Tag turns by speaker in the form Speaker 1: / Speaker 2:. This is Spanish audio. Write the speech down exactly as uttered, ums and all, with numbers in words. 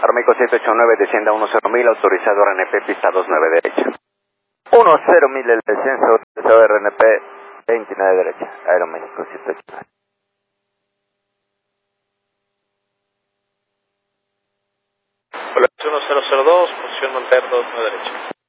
Speaker 1: Aeroméxico siete ocho nueve, descienda uno cero mil, autorizado R N P, pista dos nueve derecha.
Speaker 2: uno cero mil el descenso, autorizado R N P, veintinueve derecha, Aeroméxico siete ocho nueve.
Speaker 3: uno cero cero dos, posición Monterrey dos nueve derecha.